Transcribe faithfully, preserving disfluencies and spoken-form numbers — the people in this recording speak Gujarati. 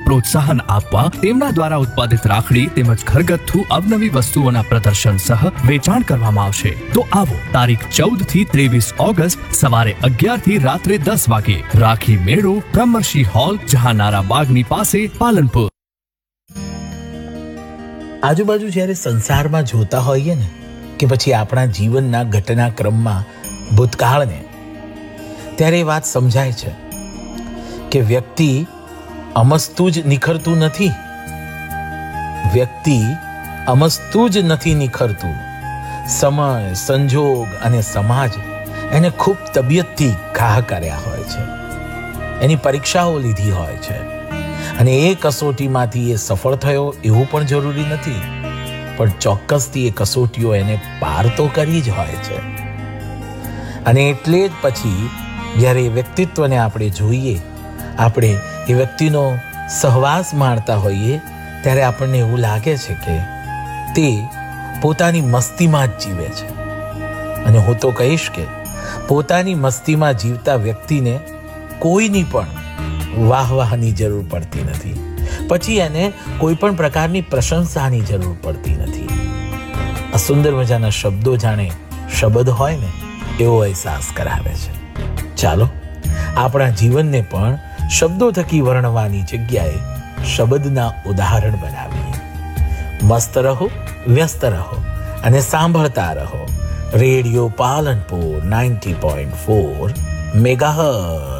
પ્રોત્સાહન આપવા તેમના દ્વારા ઉત્પાદિત રાખડી તેમજ ઘરગથ્થુ અવનવી વસ્તુઓના પ્રદર્શન સહ વેચાણ કરવામાં આવશે. તો આવો તારીખ ચૌદ થી ત્રેવીસ ઓગસ્ટ સવારે અગિયાર થી રાત્રે દસ વાગે રાખી મેળો બ્રહ્મર્ષિ હોલ જહાનારા બાગની પાસે પાલનપુર. આજુબાજુ જ્યારે સંસારમાં જોતા હોઈએ ને કે પછી આપણા જીવનના ઘટનાક્રમમાં ભૂતકાળને, ત્યારે એ વાત સમજાય છે કે વ્યક્તિ અમસ્તું જ નિખરતું નથી. વ્યક્તિ અમસ્તું જ નથી નિખરતું. સમય, સંજોગ અને સમાજ એને ખૂબ તબિયતથી ઘા કર્યા હોય છે, એની પરીક્ષાઓ લીધી હોય છે, અને એ કસોટીમાંથી એ સફળ થયો એવું પણ જરૂરી નથી, પણ ચોક્કસથી એ કસોટીઓ એને પાર તો કરી જ હોય છે. અને એટલે જ પછી જ્યારે એ વ્યક્તિત્વને આપણે જોઈએ, આપણે એ વ્યક્તિનો સહવાસ માણતા હોઈએ, ત્યારે આપણને એવું લાગે છે કે તે પોતાની મસ્તીમાં જ જીવે છે. અને હું તો કહીશ કે પોતાની મસ્તીમાં જીવતા વ્યક્તિને કોઈની પણ વાહ વાહની જરૂર પડતી નથી, પછી એને કોઈ પણ પ્રકારની પ્રશંસાની જરૂર પડતી નથી. આ સુંદર મજાના શબ્દો જાણે શબ્દ હોય ને એવો અહેસાસ કરાવે છે. ચાલો આપણા જીવનને પણ શબ્દો થકી વર્ણવાની જગ્યાએ શબ્દના ઉદાહરણ બનાવીએ. મસ્ત રહો, વ્યસ્ત રહો અને સાંભળતા રહો radio Palanpur ninety point four megahertz.